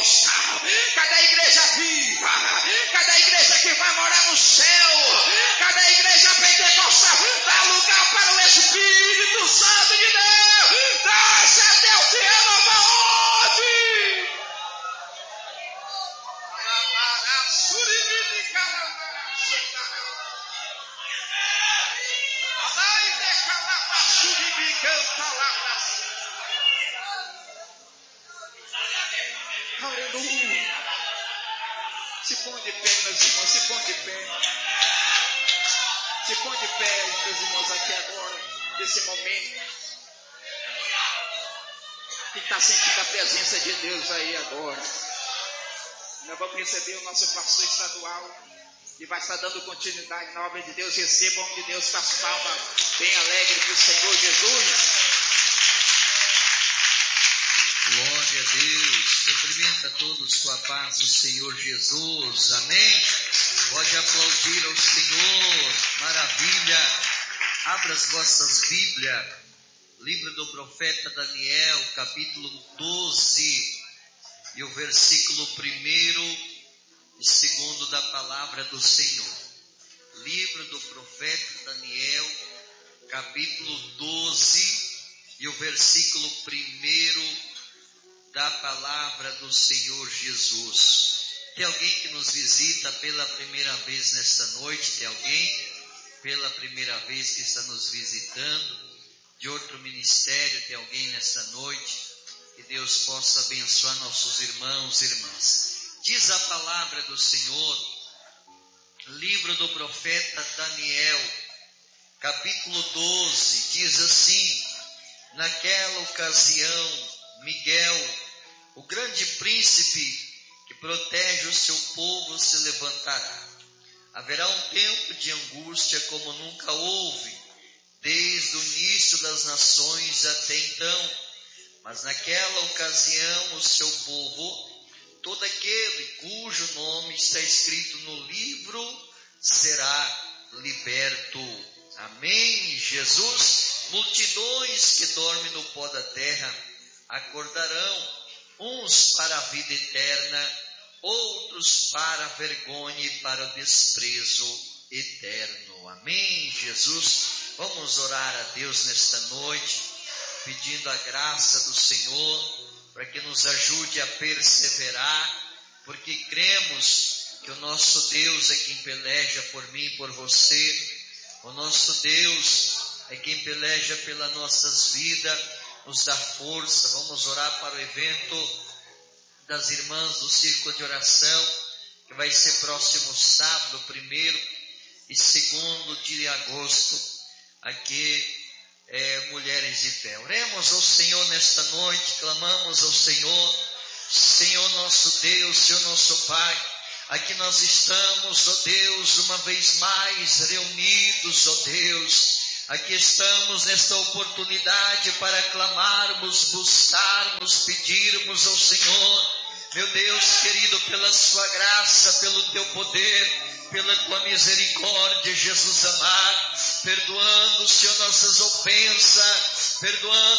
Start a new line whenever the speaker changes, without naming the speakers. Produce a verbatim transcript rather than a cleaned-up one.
pentecostal, cada igreja viva, cada igreja que vai morar no céu, cada igreja pentecostal dá lugar para o Espírito Santo de Deus. Desce até o céu, nova onde? Aleluia. Se põe de pé, meus irmãos, se põe de pé. Se põe de pé, meus irmãos, aqui agora, nesse momento. Que está sentindo a presença de Deus aí agora. Nós vamos receber o nosso pastor estadual e vai estar dando continuidade na obra de Deus. Receba o nome de Deus com as palmas bem alegre para o Senhor Jesus.
Glória a Deus. Cumprimenta a todos com a paz do Senhor Jesus. Amém? Pode aplaudir ao Senhor. Maravilha. Abra as vossas Bíblias. Livro do profeta Daniel, capítulo doze. E o versículo primeiro e segundo da palavra do Senhor. Livro do profeta Daniel, capítulo doze. E o versículo primeiro da palavra do Senhor Jesus. Tem alguém que nos visita pela primeira vez nesta noite? Tem alguém pela primeira vez que está nos visitando de outro ministério? Tem alguém nesta noite? Que Deus possa abençoar nossos irmãos e irmãs. Diz a palavra do Senhor, livro do profeta Daniel, capítulo doze, diz assim: naquela ocasião, Miguel, o grande príncipe que protege o seu povo, se levantará. Haverá um tempo de angústia como nunca houve, desde o início das nações até então. Mas naquela ocasião o seu povo, todo aquele cujo nome está escrito no livro, será liberto. Amém, Jesus. Multidões que dormem no pó da terra acordarão, uns para a vida eterna, outros para a vergonha e para o desprezo eterno. Amém, Jesus. Vamos orar a Deus nesta noite, pedindo a graça do Senhor, para que nos ajude a perseverar, porque cremos que o nosso Deus é quem peleja por mim e por você. O nosso Deus é quem peleja pelas nossas vidas, nos dá força. Vamos orar para o evento das irmãs do Círculo de Oração, que vai ser próximo sábado, primeiro e segundo de agosto, aqui é, Mulheres de Fé. Oremos ao Senhor nesta noite, clamamos ao Senhor. Senhor nosso Deus, Senhor nosso Pai, aqui nós estamos, ó Deus, uma vez mais reunidos, ó Deus. Aqui estamos nesta oportunidade para clamarmos, buscarmos, pedirmos ao Senhor, meu Deus querido, pela sua graça, pelo teu poder, pela tua misericórdia, Jesus amado, perdoando, Senhor, nossas ofensas, perdoando